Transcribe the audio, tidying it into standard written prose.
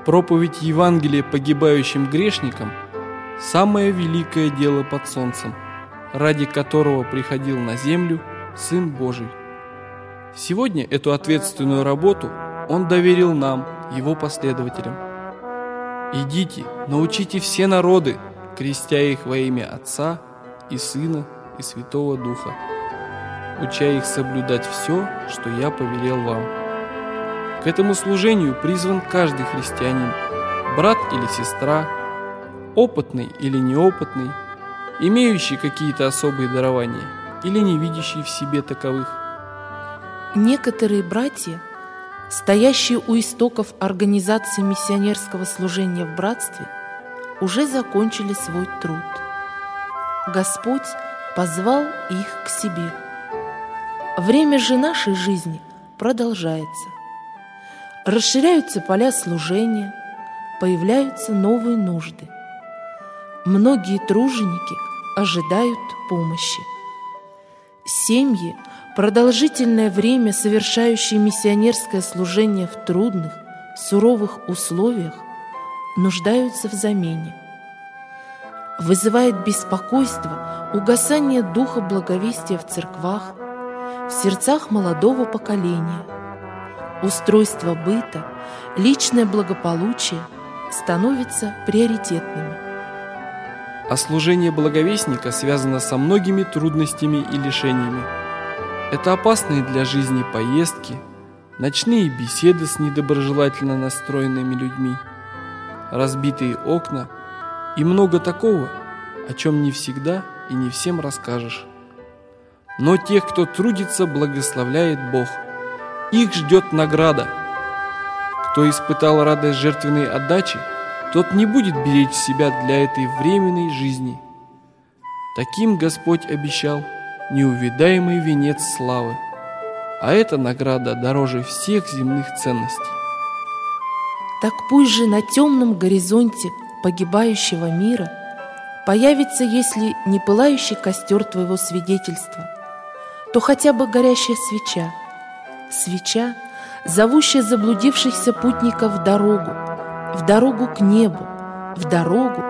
Проповедь Евангелия погибающим грешникам – самое великое дело под солнцем, ради которого приходил на землю Сын Божий. Сегодня эту ответственную работу Он доверил нам, Его последователям. «Идите, научите все народы, крестя их во имя Отца и Сына и Святого Духа, уча их соблюдать все, что я повелел вам». К этому служению призван каждый христианин, брат или сестра, опытный или неопытный, имеющий какие-то особые дарования или не видящий в себе таковых. Некоторые братья, стоящие у истоков организации миссионерского служения в братстве, уже закончили свой труд. Господь позвал их к себе. Время же нашей жизни продолжается. Расширяются поля служения, появляются новые нужды. Многие труженики ожидают помощи. Семьи, продолжительное время совершающие миссионерское служение в трудных, суровых условиях, нуждаются в замене. Вызывает беспокойство угасание духа благовестия в церквах, в сердцах молодого поколения. Устройство быта, личное благополучие становятся приоритетными. А служение благовестника связано со многими трудностями и лишениями. Это опасные для жизни поездки, ночные беседы с недоброжелательно настроенными людьми, разбитые окна и много такого, о чем не всегда и не всем расскажешь. Но тех, кто трудится, благословляет Бог. Их ждет награда. Кто испытал радость жертвенной отдачи, тот не будет беречь себя для этой временной жизни. Таким Господь обещал неувидаемый венец славы, а эта награда дороже всех земных ценностей. Так пусть же на темном горизонте погибающего мира появится, если не пылающий костер твоего свидетельства, то хотя бы горящая свеча, зовущая заблудившихся путников в дорогу к небу, в дорогу